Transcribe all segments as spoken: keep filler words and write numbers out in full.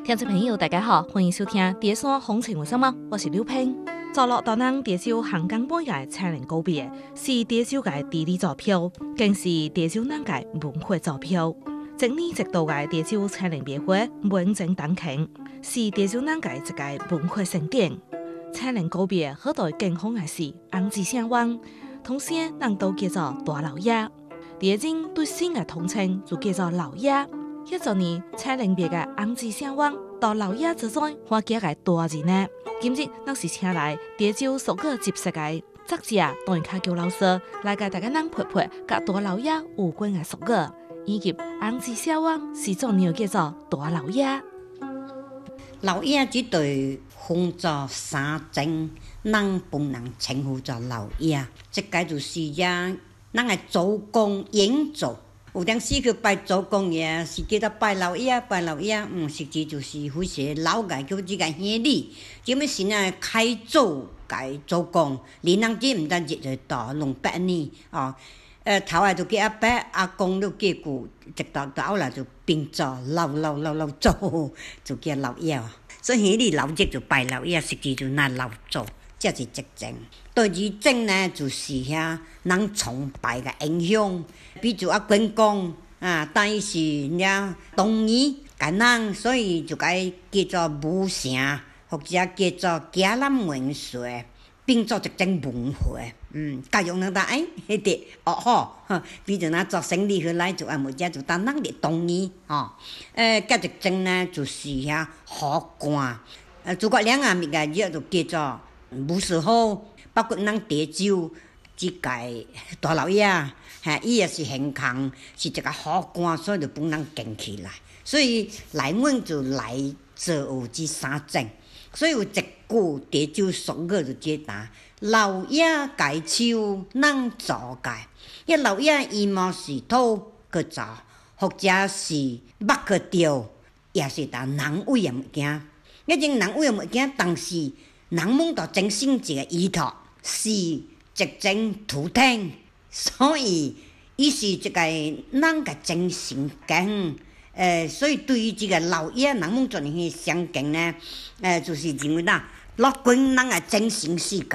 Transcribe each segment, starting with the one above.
听众朋友，大家好，欢迎收听《碟山风情为什么》，我是刘平。走落到咱潮州汉江半夜的彩铃告别，是潮州的地理指标，更是潮州人的文化指标。一年一度的潮州彩铃庙会文正当庆，是潮州人的一個文化盛典。彩铃告別好代健康的是紅字相灣，同時人都叫做大老爺。第二種對新的統稱就叫做老爺。一昨年彩鈴廟的紅字相灣，到老爺之中花幾個大字呢？今日咱是請來潮州所個集識的作者當然卡叫老師來給大家人陪陪，甲大老爺有關的俗語，以及紅字相灣是做鳥叫做大老爺。 老爺這對分作三種，人本人稱呼做老爺。這個就是呀，咱的祖公遠祖，有當時去拜祖公也是叫做拜老爺，拜老爺，嗯，實際就是有些老個叫這個兄弟，這麼是呢開祖改祖公，連人這唔單止就到兩百年哦。呃，頭下就叫阿伯，阿公都叫姑，直到到後來就變做老老老老祖，就叫老爺。所以你老爺就拜老爺，實際就那老祖，這是一種。第二種呢，就是遐人崇拜嘅影響，比如阿關公啊，但是遐東夷個人，所以就該叫做武城，或者叫做迦南文學。變做一種文化，嗯，教育人哋誒，迄啲學好，比如咱做生意去來就按冇只就當人哋同意，哦，誒，加一種呢就是遐好官，誒，諸葛亮啊，咪個嘢就叫做武士好，包括咱潮州即個大老爺，嚇，伊也是很強，是一個好官，所以就幫人建起來，所以來門就來做有這三種。所以有一句潮州俗語就這答：老爺改手人做改。一老爺伊毛是土去做，或者是目去釣，也是打人為的物件。一種人為的物件，但是人夢到真心一個依託，是一種圖騰，所以伊是一個人個真心根。呃，所以對於這個老爺，人們做呢些相敬呢，呃，就是認為啦，樂觀人嘅精神世界。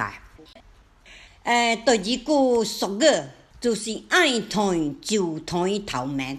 呃，第二句俗語就是愛斷就斷頭命。